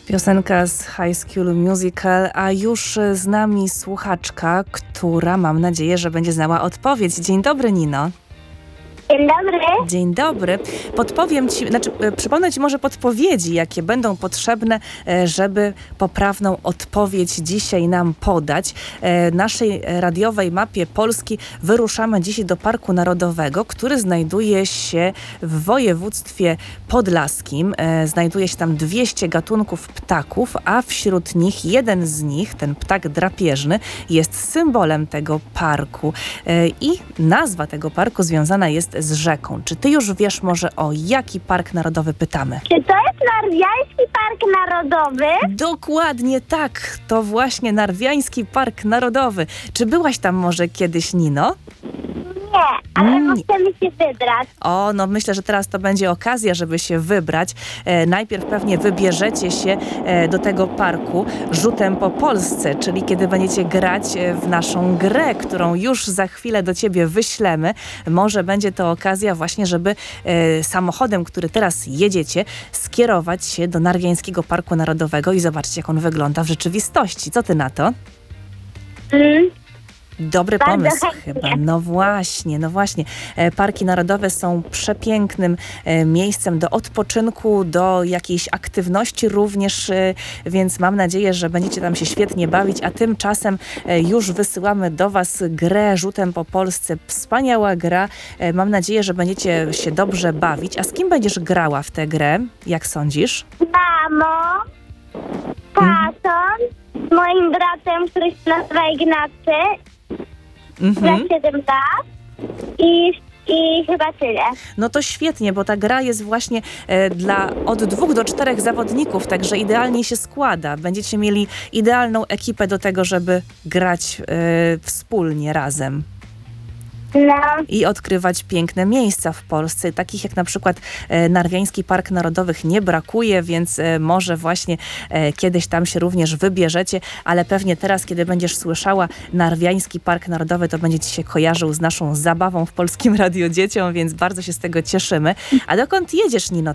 Piosenka z High School Musical, a już z nami słuchaczka, która mam nadzieję, że będzie znała odpowiedź. Dzień dobry, Nino. Dzień dobry. Dzień dobry. Podpowiem Ci, przypomnę Ci może podpowiedzi, jakie będą potrzebne, żeby poprawną odpowiedź dzisiaj nam podać. Naszej radiowej mapie Polski wyruszamy dzisiaj do Parku Narodowego, który znajduje się w województwie podlaskim. Znajduje się tam 200 gatunków ptaków, a wśród nich jeden z nich, ten ptak drapieżny, jest symbolem tego parku. I nazwa tego parku związana jest z rzeką. Czy ty już wiesz może, o jaki park narodowy pytamy? Czy to jest Narwiański Park Narodowy? Dokładnie tak, to właśnie Narwiański Park Narodowy. Czy byłaś tam może kiedyś, Nino? Nie, ale chcemy się wybrać. O, no myślę, że teraz to będzie okazja, żeby się wybrać. Najpierw pewnie wybierzecie się do tego parku rzutem po Polsce, czyli kiedy będziecie grać w naszą grę, którą już za chwilę do ciebie wyślemy. Może będzie to okazja właśnie, żeby samochodem, który teraz jedziecie, skierować się do Narwiańskiego Parku Narodowego i zobaczyć, jak on wygląda w rzeczywistości. Co ty na to? Dobry Bardzo pomysł chętnie. chyba. No właśnie. Parki narodowe są przepięknym miejscem do odpoczynku, do jakiejś aktywności również, więc mam nadzieję, że będziecie tam się świetnie bawić, a tymczasem już wysyłamy do Was grę rzutem po Polsce. Wspaniała gra. Mam nadzieję, że będziecie się dobrze bawić. A z kim będziesz grała w tę grę? Jak sądzisz? Mamo, tatą, moim bratem, który się nazywa Ignacy, za 7 lat i chyba tyle. No to świetnie, bo ta gra jest właśnie dla od 2 do 4 zawodników, także idealnie się składa. Będziecie mieli idealną ekipę do tego, żeby grać wspólnie razem No, i odkrywać piękne miejsca w Polsce, takich jak na przykład Narwiański Park Narodowych nie brakuje, więc może właśnie kiedyś tam się również wybierzecie, ale pewnie teraz, kiedy będziesz słyszała Narwiański Park Narodowy, to będzie Ci się kojarzył z naszą zabawą w Polskim Radiu Dzieciom, więc bardzo się z tego cieszymy. A dokąd jedziesz, Nino,